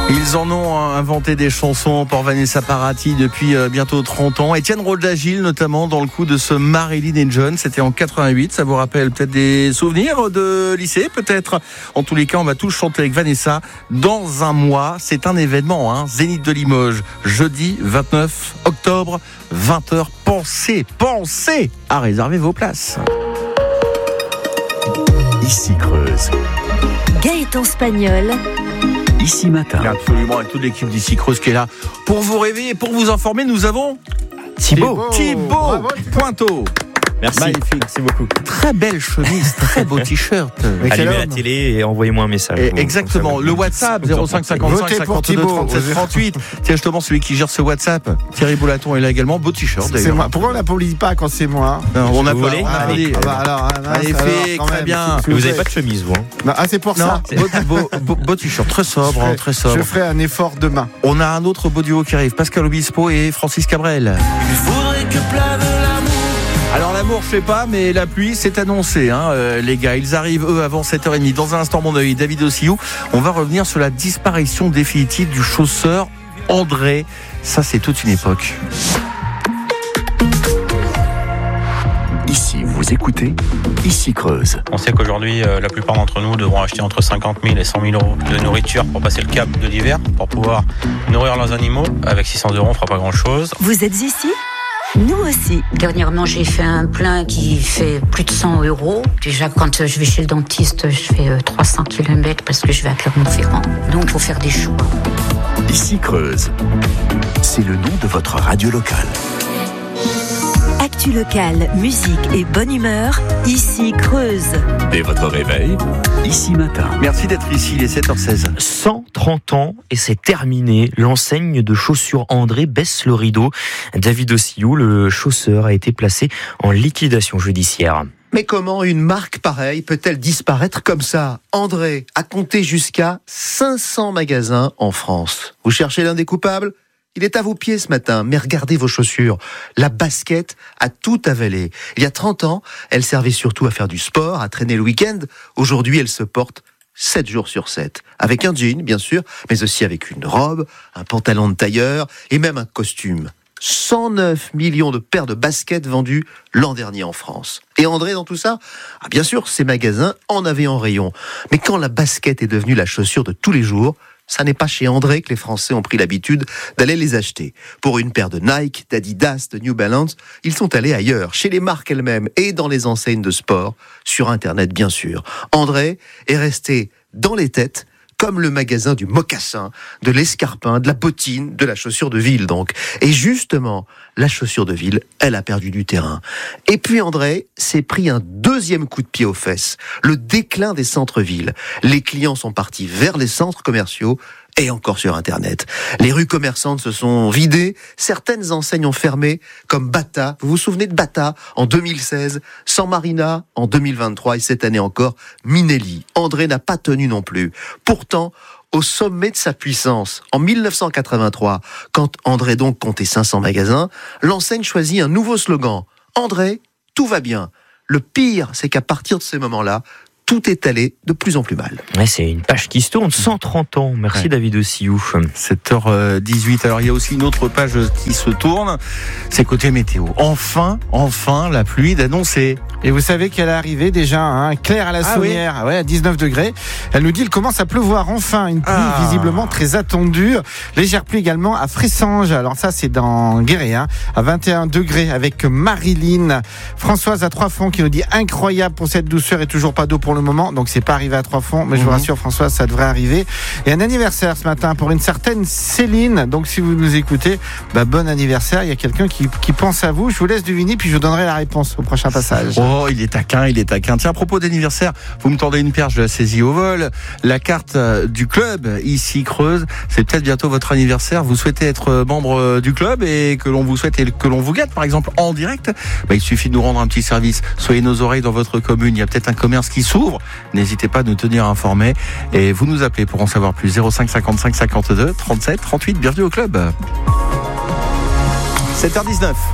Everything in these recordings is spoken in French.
Ils en ont inventé des chansons pour Vanessa Paradis depuis bientôt 30 ans. Étienne Roda-Gil notamment dans le coup de ce Marilyn et John, c'était en 88. Ça vous rappelle peut-être des souvenirs de lycée, peut-être. En tous les cas, on va tous chanter avec Vanessa dans un mois. C'est un événement, Zénith de Limoges, jeudi 29 octobre, 20h. Pensez à réserver vos places. Ici Creuse. Gaëtan Spagnol. Ici Matin. Absolument, avec toute l'équipe d'Ici Creuse qui est là pour vous réveiller, pour vous informer. Nous avons Thibaut Pointeau. Merci. Magnifique. Merci beaucoup. Très belle chemise, très beau t-shirt. Allumez la télé et envoyez-moi un message. Exactement. Le WhatsApp 05 55 52 37 38. Tiens, justement, celui qui gère ce WhatsApp, Thierry Boulaton est là également. Beau t-shirt d'ailleurs. C'est moi. Pourquoi on l'applaudit pas quand c'est moi? Non, on a Vous pas. voulez On a Allez. dit. Magnifique, très bien. Vous n'avez pas de chemise, vous C'est pour Non, ça. beau t-shirt, très sobre, très sobre. Je ferai un effort demain. On a un autre beau duo qui arrive, Pascal Obispo et Francis Cabrel. Il faudrait que plave l'amour. Alors l'amour, je sais pas, mais la pluie, c'est annoncé, les gars. Ils arrivent, eux, avant 7h30. Dans un instant, mon œil, David Ossiou. On va revenir sur la disparition définitive du chausseur André. Ça, c'est toute une époque. Ici, vous écoutez Ici Creuse. On sait qu'aujourd'hui, la plupart d'entre nous devront acheter entre 50 000 et 100 000 euros de nourriture pour passer le cap de l'hiver, pour pouvoir nourrir leurs animaux. Avec 600 euros, on fera pas grand-chose. Vous êtes ici ? Nous aussi. Dernièrement, j'ai fait un plein qui fait plus de 100 euros. Déjà, quand je vais chez le dentiste, je fais 300 km parce que je vais à Clermont-Ferrand. Donc, il faut faire des choix. Ici Creuse. C'est le nom de votre radio locale. Actu locale, musique et bonne humeur. Ici Creuse. Dès votre réveil, Ici Matin. Merci d'être ici, il est 7h16. 130 ans et c'est terminé. L'enseigne de chaussures André baisse le rideau. David Ossiou, le chausseur, a été placé en liquidation judiciaire. Mais comment une marque pareille peut-elle disparaître comme ça? André a compté jusqu'à 500 magasins en France. Vous cherchez l'un des coupables? Il est à vos pieds ce matin, mais regardez vos chaussures. La basket a tout avalé. Il y a 30 ans, elle servait surtout à faire du sport, à traîner le week-end. Aujourd'hui, elle se porte 7 jours sur 7. Avec un jean, bien sûr, mais aussi avec une robe, un pantalon de tailleur et même un costume. 109 millions de paires de baskets vendues l'an dernier en France. Et André, dans tout ça, bien sûr, ces magasins en avaient en rayon. Mais quand la basket est devenue la chaussure de tous les jours, ça n'est pas chez André que les Français ont pris l'habitude d'aller les acheter. Pour une paire de Nike, d'Adidas, de New Balance, ils sont allés ailleurs, chez les marques elles-mêmes et dans les enseignes de sport, sur Internet bien sûr. André est resté dans les têtes, comme le magasin du mocassin, de l'escarpin, de la bottine, de la chaussure de ville donc. Et justement, la chaussure de ville, elle a perdu du terrain. Et puis André s'est pris un deuxième coup de pied aux fesses, le déclin des centres-villes. Les clients sont partis vers les centres commerciaux et encore sur Internet. Les rues commerçantes se sont vidées, certaines enseignes ont fermé, comme Bata. Vous vous souvenez de Bata en 2016, San Marina en 2023 et cette année encore, Minelli. André n'a pas tenu non plus. Pourtant, au sommet de sa puissance, en 1983, quand André donc comptait 500 magasins, l'enseigne choisit un nouveau slogan. André, tout va bien. Le pire, c'est qu'à partir de ces moments-là, tout est allé de plus en plus mal. Ouais, c'est une page qui se tourne, 130 ans. Merci David Ossiou. 7h18. Alors il y a aussi une autre page qui se tourne, c'est côté météo. Enfin, la pluie d'annoncer. Et vous savez qu'elle est arrivée déjà, Claire à la Saunière, à 19 degrés. Elle nous dit qu'il commence à pleuvoir enfin, une pluie visiblement très attendue. Légère pluie également à Fressanges. Alors ça, c'est dans Guéret, à 21 degrés avec Marilyn. Françoise à Trois-Fonds qui nous dit incroyable pour cette douceur et toujours pas d'eau pour le moment. Donc c'est pas arrivé à Trois-Fonds, mais je vous rassure Françoise, ça devrait arriver. Et un anniversaire ce matin pour une certaine Céline. Donc si vous nous écoutez, bon anniversaire. Il y a quelqu'un qui pense à vous. Je vous laisse deviner puis je vous donnerai la réponse au prochain passage. Oh, il est taquin. Tiens, à propos d'anniversaire, vous me tendez une perche, de la saisie au vol. La carte du club, ici Creuse, c'est peut-être bientôt votre anniversaire. Vous souhaitez être membre du club et que l'on vous souhaite et que l'on vous gâte, par exemple, en direct. Il suffit de nous rendre un petit service. Soyez nos oreilles dans votre commune. Il y a peut-être un commerce qui s'ouvre. N'hésitez pas à nous tenir informés. Et vous nous appelez pour en savoir plus. 05 55 52 37 38. Bienvenue au club. 7h19.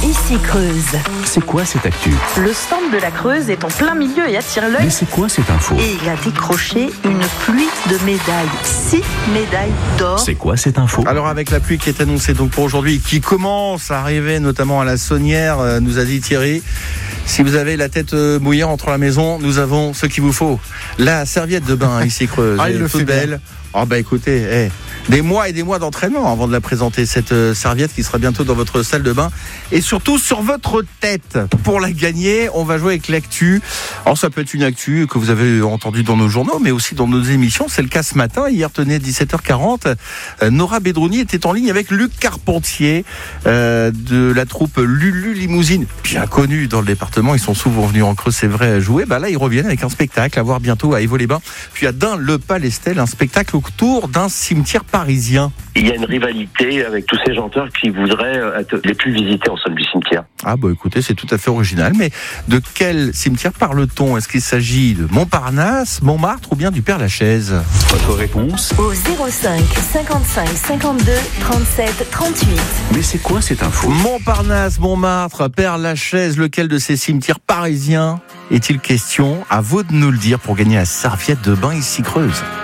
ici Creuse. C'est quoi cette actu? Le stand de la Creuse est en plein milieu et attire l'œil. Mais c'est quoi cette info? Et il a décroché une pluie de médailles. 6 médailles d'or. C'est quoi cette info? Alors avec la pluie qui est annoncée donc pour aujourd'hui, qui commence à arriver notamment à la Saunière, nous a dit Thierry, si vous avez la tête mouillée entre la maison, nous avons ce qu'il vous faut. La serviette de bain ici Creuse. Ah, il le fait belle. Oh bah écoutez, des mois et des mois d'entraînement avant de la présenter, cette serviette qui sera bientôt dans votre salle de bain et surtout sur votre tête. Pour la gagner, on va jouer avec l'actu. Alors ça peut être une actu que vous avez entendue dans nos journaux, mais aussi dans nos émissions. C'est le cas ce matin. Hier, tenez, 17h40, Nora Bedrouni était en ligne avec Luc Carpentier de la troupe Lulu Limousine, bien connue dans le département. Ils sont souvent venus en Creuse, c'est vrai, jouer. Bah là, ils reviennent avec un spectacle à voir bientôt à Évaux-les-Bains, puis à Dun-le-Palestel, un spectacle autour d'un cimetière parisien. Il y a une rivalité avec tous ces chanteurs qui voudraient être les plus visités en somme du cimetière. Ah bah écoutez, c'est tout à fait original, mais de quel cimetière parle-t-on? Est-ce qu'il s'agit de Montparnasse, Montmartre ou bien du Père-Lachaise? Votre réponse? Au 05 55 52 37 38. Mais c'est quoi cette info? Montparnasse, Montmartre, Père-Lachaise, lequel de ces cimetières parisiens est-il question? À vous de nous le dire pour gagner la serviette de bain ici Creuse.